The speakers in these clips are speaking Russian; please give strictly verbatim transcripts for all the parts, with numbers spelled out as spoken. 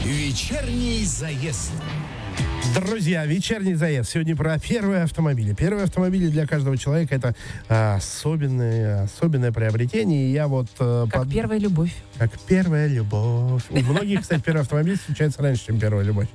Вечерний заезд. Друзья, вечерний заезд. Сегодня про первые автомобили. Первые автомобили для каждого человека — это а, особенное, особенное приобретение. И я вот... А, как под... первая любовь. Как первая любовь. У многих, кстати, первый автомобиль случается раньше, чем первая любовь.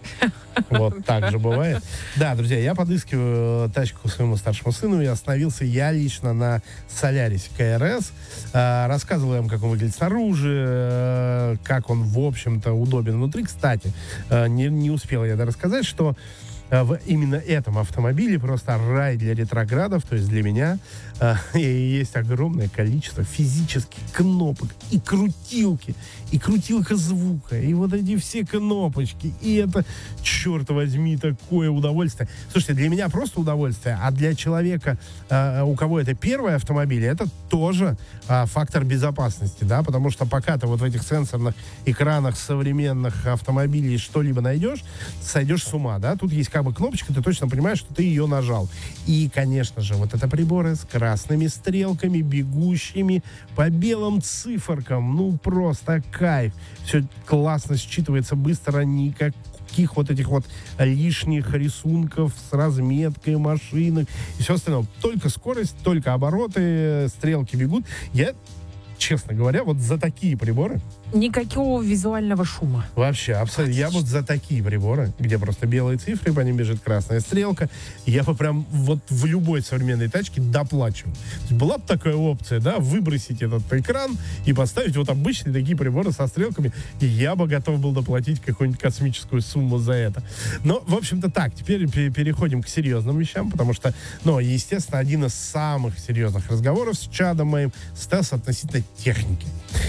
Вот так же бывает. Да, друзья, я подыскиваю тачку своему старшему сыну, и остановился я лично на Солярисе КРС. А, рассказывал вам, как он выглядит снаружи, а, как он, в общем-то, удобен внутри. Кстати, а, не, не успел я рассказать, что в именно этом автомобиле просто рай для ретроградов, то есть для меня. И есть огромное количество физических кнопок и крутилки, и крутилка звука, и вот эти все кнопочки, и это, черт возьми, такое удовольствие. Слушайте, для меня просто удовольствие, а для человека, у кого это первый автомобиль, это тоже фактор безопасности, да, потому что пока ты вот в этих сенсорных экранах современных автомобилей что-либо найдешь, сойдешь с ума, да, тут есть как бы кнопочка, ты точно понимаешь, что ты ее нажал. И, конечно же, вот это приборы с красными стрелками, бегущими по белым циферкам, ну, просто кайф. Все классно считывается быстро, никаких вот этих вот лишних рисунков с разметкой машинок и все остальное. Только скорость, только обороты, стрелки бегут. Я, честно говоря, вот за такие приборы... Никакого визуального шума. Вообще, абсолютно. Я вот за такие приборы, где просто белые цифры, по ним бежит красная стрелка, я бы прям вот в любой современной тачке доплачивал. Была бы такая опция, да, выбросить этот экран и поставить вот обычные такие приборы со стрелками, и я бы готов был доплатить какую-нибудь космическую сумму за это. Но, в общем-то, так, теперь переходим к серьезным вещам, потому что, ну, естественно, один из самых серьезных разговоров с чадом моим стас относительно техники.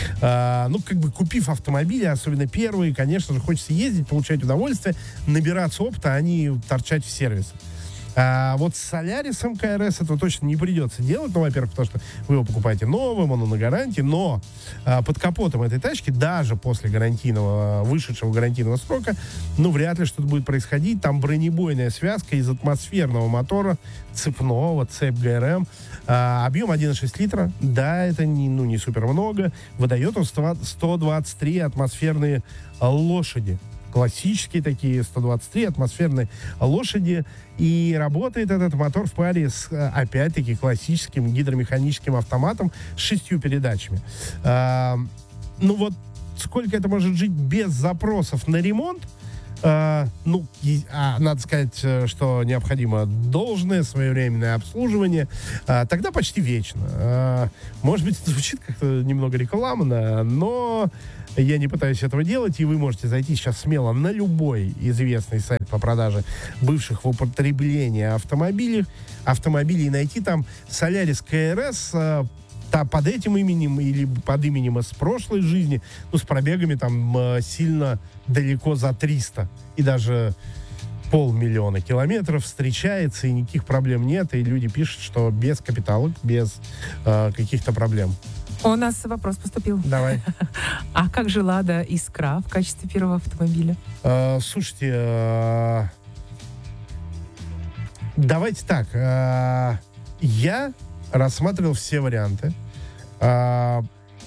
А, ну, как бы купив автомобили, особенно первые, конечно же, хочется ездить, получать удовольствие, набираться опыта, а не торчать в сервисах. А вот с Солярисом КРС этого точно не придется делать. Ну, во-первых, потому что вы его покупаете новым, он на гарантии, но а, под капотом этой тачки, даже после гарантийного, вышедшего гарантийного срока, ну, вряд ли что-то будет происходить. Там бронебойная связка из атмосферного мотора, цепного, цепь ГРМ. А, объем один и шесть литра. Да, это не, ну, не супер много. Выдает он сто двадцать три атмосферные лошади. Классические такие сто двадцать три атмосферные лошади. И работает этот мотор в паре с, опять-таки, классическим гидромеханическим автоматом с шестью передачами. А, ну вот, сколько это может жить без запросов на ремонт? Uh, ну, и, а, надо сказать, что необходимо должное своевременное обслуживание, uh, тогда почти вечно. Uh, может быть, это звучит как-то немного рекламно, но я не пытаюсь этого делать, и вы можете зайти сейчас смело на любой известный сайт по продаже бывших в употреблении автомобилей, автомобилей и найти там Solaris КРС uh, под этим именем или под именем из прошлой жизни, ну, с пробегами там э, сильно далеко за триста и даже полмиллиона километров встречается, и никаких проблем нет, и люди пишут, что без капиталок, без э, каких-то проблем. У нас вопрос поступил. Давай. А как же Лада Искра в качестве первого автомобиля? Э, слушайте, э, давайте так. Э, я рассматривал все варианты. А,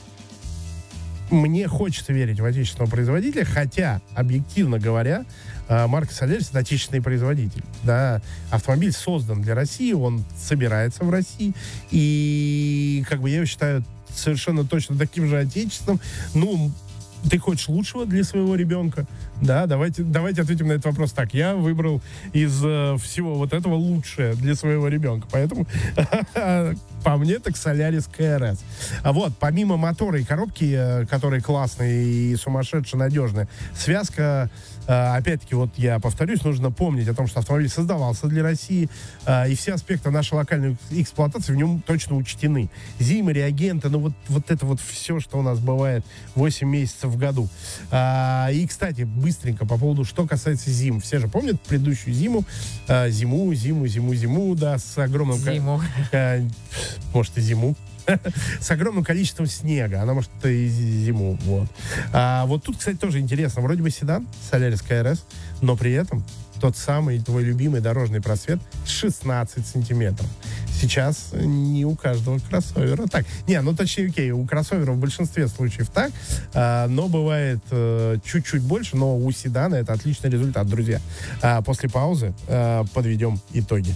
мне хочется верить в отечественного производителя, хотя, объективно говоря, а, марка Solaris — это отечественный производитель. Да? Автомобиль создан для России, он собирается в России, и как бы я его считаю совершенно точно таким же отечественным. Ну, ты хочешь лучшего для своего ребенка? Да, давайте, давайте ответим на этот вопрос так. Я выбрал из э, всего вот этого лучшее для своего ребенка. Поэтому по мне так Solaris КРС. А вот, помимо мотора и коробки, которые классные и сумасшедше надежные, связка, опять-таки, вот я повторюсь, нужно помнить о том, что автомобиль создавался для России, и все аспекты нашей локальной эксплуатации в нем точно учтены. Зимы, реагенты, ну вот, вот это вот все, что у нас бывает восемь месяцев в году. И, кстати, быстренько по поводу, что касается зим. Все же помнят предыдущую зиму, зиму, зиму, зиму, зиму, да, с огромным... Зиму. Может, и зиму. С огромным количеством снега. Она может и зиму. Вот. А вот тут, кстати, тоже интересно. Вроде бы седан Solaris КРС, но при этом тот самый твой любимый дорожный просвет шестнадцать сантиметров. Сейчас не у каждого кроссовера так. Не, ну точнее, окей, у кроссовера в большинстве случаев так, а, но бывает а, чуть-чуть больше, но у седана это отличный результат, друзья. А, после паузы а, подведем итоги.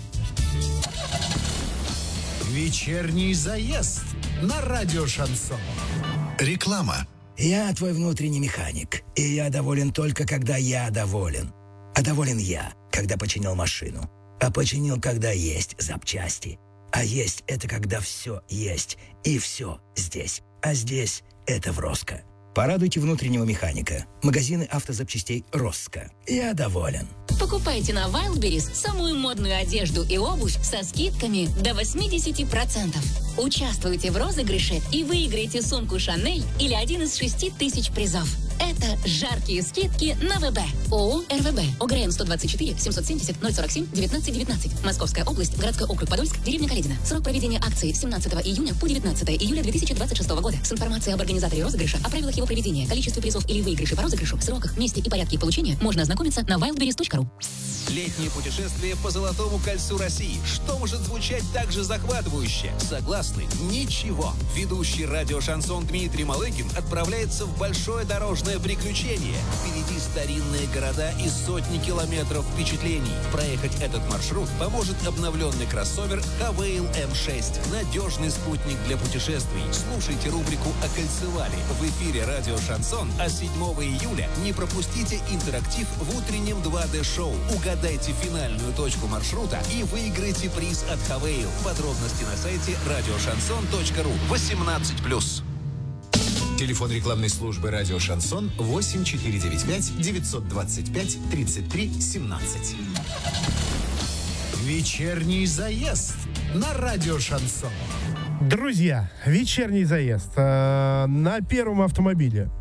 Вечерний заезд на радио Шансон. Реклама. Я твой внутренний механик, и я доволен только, когда я доволен. А доволен я, когда починил машину. А починил, когда есть запчасти. А есть — это когда все есть, и все здесь. А здесь — это в Роско. Порадуйте внутреннего механика. Магазины автозапчастей Роско. Я доволен. Покупайте на Wildberries самую модную одежду и обувь со скидками до восемьдесят процентов. Участвуйте в розыгрыше и выиграйте сумку Шанель или один из шести тысяч призов. Это жаркие скидки на ВБ. ООО РВБ. ОГРН сто двадцать четыре семьсот семьдесят ноль сорок семь девятнадцать девятнадцать. Московская область, городской округ Подольск, деревня Каледино. Срок проведения акции семнадцатого июня по девятнадцатого июля две тысячи двадцать шестого года. С информацией об организаторе розыгрыша, о правилах его проведения, количестве призов или выигрыше по розыгрышу, сроках, месте и порядке их получения можно ознакомиться на wildberries точка ру. Летнее путешествие по Золотому кольцу России. Что может звучать так же захватывающе? Согласны? Ничего. Ведущий радио «Шансон» Дмитрий Малыгин отправляется в большое дорожное приключение. Впереди старинные города и сотни километров впечатлений. Проехать этот маршрут поможет обновленный кроссовер Хавейл эм шесть. Надежный спутник для путешествий. Слушайте рубрику «Окольцевали» в эфире радио «Шансон», а седьмого июля не пропустите интерактив в утреннем два дэ-шоу. Угадайте финальную точку маршрута и выиграйте приз от Хавейл. Подробности на сайте радиошансон точка ру. восемнадцать плюс. Телефон рекламной службы «Радио Шансон» восемь четыре девять пять девятьсот двадцать пять тридцать три семнадцать. Вечерний заезд на радио Шансон. Друзья, вечерний заезд. Э, на первом автомобиле